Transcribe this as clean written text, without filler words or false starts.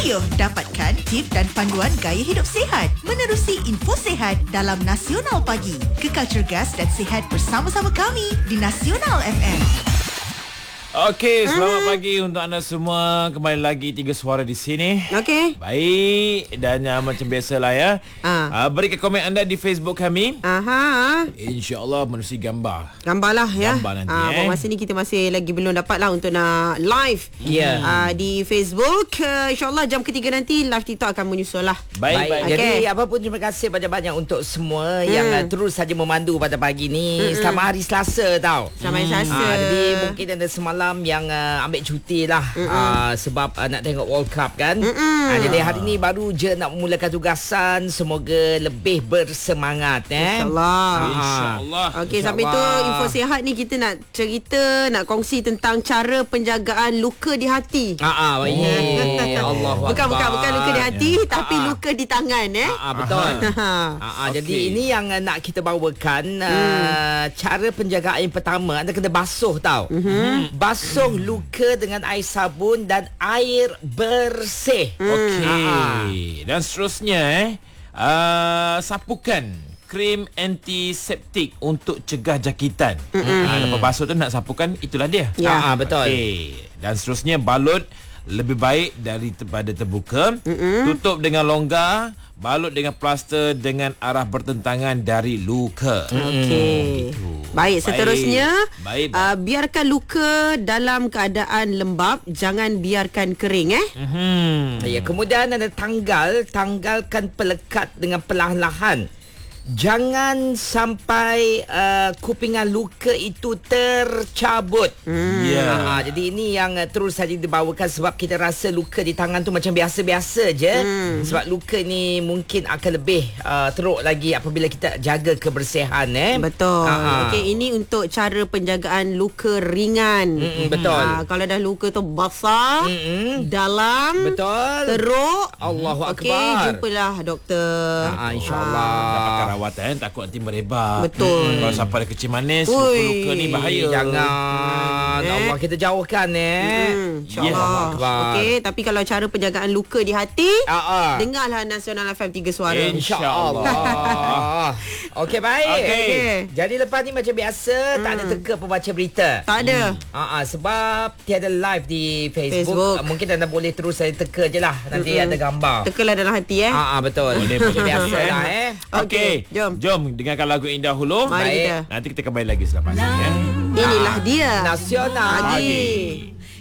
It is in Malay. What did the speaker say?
Ayuh dapatkan tip dan panduan gaya hidup sihat menerusi info sihat dalam Nasional Pagi. Kekal cergas dan sihat bersama-sama kami di Nasional FM. Okey, selamat pagi untuk anda semua. Kembali lagi Tiga Suara di sini. Okey. Baik, dan macam biasalah ya. Berikan komen anda di Facebook kami. InsyaAllah menerusi gambar. Gambarlah ya. Gambar nanti, Masa ni kita masih lagi belum dapat lah untuk nak live di Facebook. InsyaAllah jam ketiga nanti live TikTok akan menyusul lah. Baik. Jadi apa pun terima kasih banyak-banyak untuk semua yang terus saja memandu pada pagi ni. Selamat hari Selasa tau. Selamat hari Selasa. Jadi mungkin ada semalam yang ambil cuti lah sebab nak tengok World Cup kan. Jadi hari ni baru je nak memulakan tugasan. Semoga lebih bersemangat InsyaAllah. Okey, sampai tu info sihat ni kita nak cerita, nak kongsi tentang cara penjagaan luka di hati. Allah Bukan luka di hati tapi luka di tangan betul. Jadi ini yang nak kita bawakan. Cara penjagaan yang pertama, anda kena basuh tau. Basuh luka dengan air sabun dan air bersih. Okey. Dan seterusnya sapukan krim antiseptik untuk cegah jangkitan. Lepas basuh tu nak sapukan, itulah dia. Betul. Okay. Dan seterusnya balut lebih baik daripada terbuka. Tutup dengan longgar, balut dengan plaster dengan arah bertentangan dari luka. Okey. Baik, seterusnya biarkan luka dalam keadaan lembap, jangan biarkan kering Ya, kemudian anda tanggalkan pelekat dengan perlahan-lahan. Jangan sampai kupingan luka itu tercabut. Jadi ini yang terus saja dibawakan sebab kita rasa luka di tangan tu macam biasa-biasa je. Sebab luka ni mungkin akan lebih teruk lagi apabila kita jaga kebersihan. Betul. Okey, ini untuk cara penjagaan luka ringan. Betul. Kalau dah luka tu basah, dalam, betul, teruk, Allahu Akbar. Okey, jumpalah doktor. InsyaAllah. Dapatkan rawatan, takut nanti merebak. Betul. Kalau sampai ada kecil manis, luka-luka ni bahaya. Jangan. Allah kita jauhkan InsyaAllah. Okey, tapi kalau cara penjagaan luka di hati, dengarlah Nasional FM 3 Suara. InsyaAllah. Okey, baik. Okay. Jadi lepas ni macam biasa, tak ada teka pembaca berita. Tak ada. Sebab tiada live di Facebook. Mungkin anda boleh terus saya teka je lah. Nanti ada gambar. Tekalah dalam hati betul. Boleh biasa lah Okey, Jom dengarkan lagu ini dahulu. Mari kita. Nanti kita kembali lagi selepas ini. Inilah dia Nasional Pagi.